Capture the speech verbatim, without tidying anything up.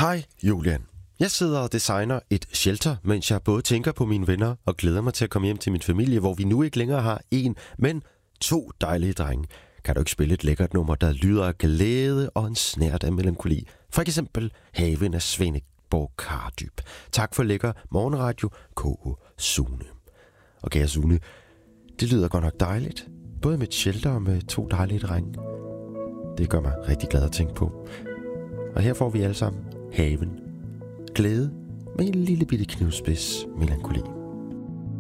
Hej Julian. Jeg sidder og designer et shelter, mens jeg både tænker på mine venner og glæder mig til at komme hjem til min familie, hvor vi nu ikke længere har en, men to dejlige drenge. Kan du ikke spille et lækkert nummer, der lyder af glæde og en snert af melankoli? For eksempel Haven af Svenneborg Kardyb. Tak for lækker morgenradio, K O. Sune. Og kære Sune, det lyder godt nok dejligt. Både med et shelter og med to dejlige drenge. Det gør mig rigtig glad at tænke på. Og her får vi alle sammen Haven. Glæde med en lille bitte knivspids melankoli.